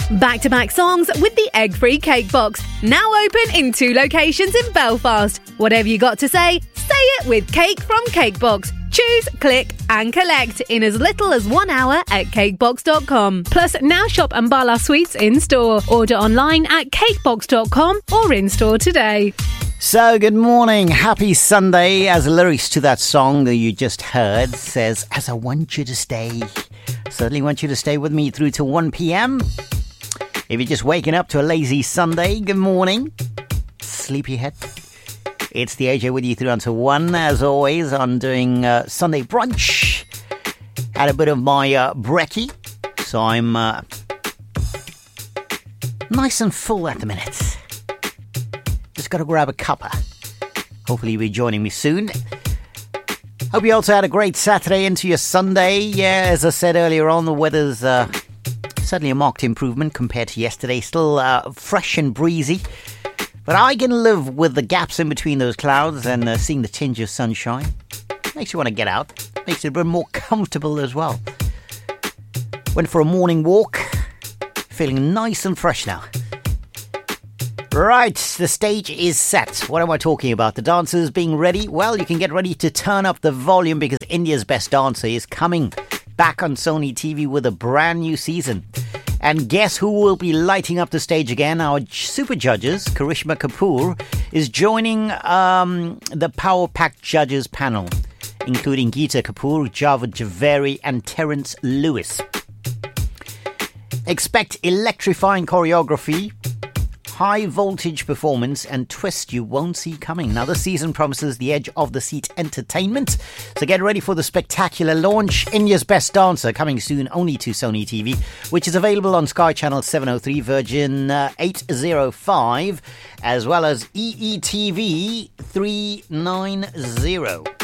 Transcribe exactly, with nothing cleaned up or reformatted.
Back-to-back songs with the egg-free cake box. Now open in two locations in Belfast. Whatever you got to say, say it with Cake from Cakebox. Choose, click and collect in as little as one hour at cakebox dot com. Plus, now shop Ambala Sweets in-store. Order online at cakebox dot com or in-store today. So, good morning. Happy Sunday. As the lyrics to that song that you just heard says, as I want you to stay. Certainly want you to stay with me through to one p.m. If you're just waking up to a lazy Sunday, good morning. Sleepyhead. It's the A J with you through until one, as always. I'm doing uh, Sunday brunch. Had a bit of my uh, brekkie, so I'm uh, nice and full at the minute. Just got to grab a cuppa. Hopefully you'll be joining me soon. Hope you also had a great Saturday into your Sunday. Yeah, as I said earlier on, the weather's uh, certainly a marked improvement compared to yesterday. Still uh, fresh and breezy. But I can live with the gaps in between those clouds and uh, seeing the tinge of sunshine. Makes you want to get out. Makes it a bit more comfortable as well. Went for a morning walk. Feeling nice and fresh now. Right, the stage is set. What am I talking about? The dancers being ready? Well, you can get ready to turn up the volume because India's Best Dancer is coming back on Sony T V with a brand new season. And guess who will be lighting up the stage again? Our super judges, Karishma Kapoor, is joining um, the Power Pack Judges panel, including Geeta Kapoor, Javed Javeri and Terence Lewis. Expect electrifying choreography, high voltage performance and twist you won't see coming. Now this season promises the edge of the seat entertainment, so get ready for the spectacular launch. India's Best Dancer coming soon only to Sony T V, which is available on Sky Channel seven oh three, Virgin uh, eight oh five, as well as E E T V three ninety.